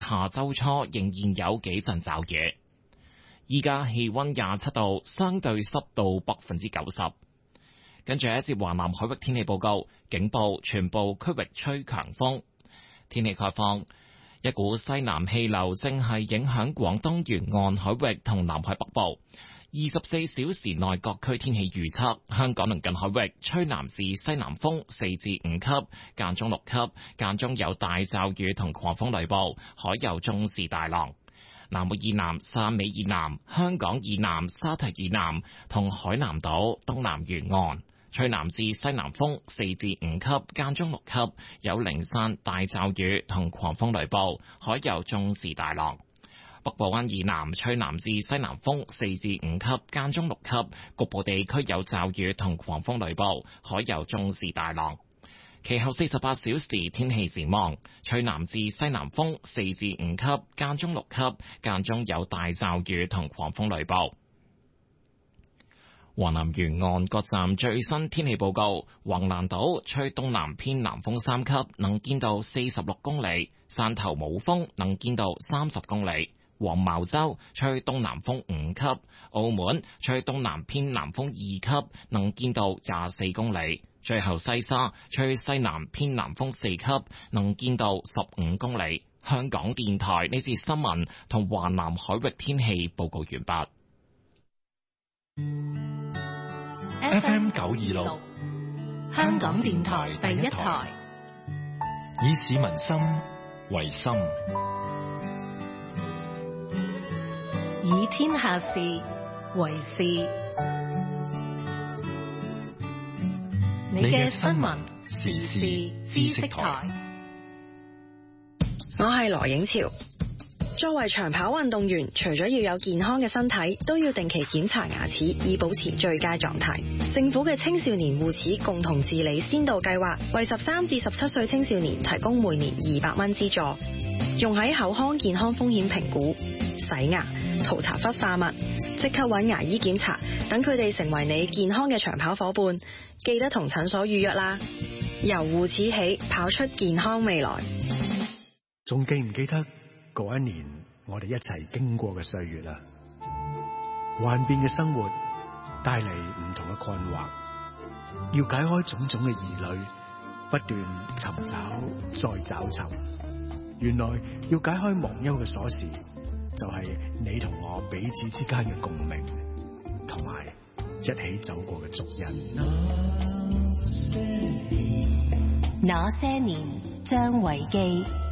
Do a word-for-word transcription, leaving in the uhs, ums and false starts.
下周初仍然有幾陣驟雨。依家氣溫廿七度，相對濕度百分之九十。跟住一節華南海域天氣報告，警報全部區域吹強風。天氣概況，一股西南氣流正係影響廣東沿岸海域同南海北部。二十四小時內各區天氣預測：香港鄰近海域吹南至西南風四至五級，間中六級，間中有大驟雨同狂風雷暴，海有中至大浪。南澳以南、汕尾以南、香港以南、沙堤以南同海南島東南沿岸吹南至西南風四至五級，間中六級，有零散大驟雨同狂風雷暴，海有中至大浪。北部灣以南吹南至西南風四至五級，間中六級，局部地區有驟雨同狂風雷暴，海有中至大浪。其後四十八小時天氣展望，吹南至西南風四至五級，間中六級，間中有大驟雨同狂風雷暴。華南沿岸各站最新天氣報告：橫瀾島吹東南偏南風三級，能見度四十六公里；汕頭冇風，能見度三十公里。黃茅洲吹東南風五級，澳門吹東南偏南風二級，能見度廿四公里。最後西沙吹西南偏南風四級，能見度十五公里。香港電台呢節新聞同華南海域天氣報告完畢。 F M 九二六， 香港電台第一台， 以市民心為心， 以天下事為事。你嘅新聞時事知識台， 我係羅影潮。作為長跑運動員，除咗要有健康嘅身體，都要定期檢查牙齒，以保持最佳狀態。政府嘅青少年護齒共同治理先導計劃，為十三至十七歲青少年提供每年二百蚊資助，用喺口腔健康風險評估、洗牙、塗搽氟化物、即刻揾牙醫檢查，等佢哋成為你健康嘅長跑伙伴。記得同診所預約啦。由護齒起，跑出健康未來。 仲記唔記得嗰一年我哋一齊經過嘅歲月啊？幻變嘅生活帶嚟唔同嘅困惑，要解開種種嘅疑慮，不斷尋找再找尋。原來要解開忘憂嘅鎖匙，就係你同我彼此之間嘅共鳴，同埋一起走過嘅足印。 那些年，張維基。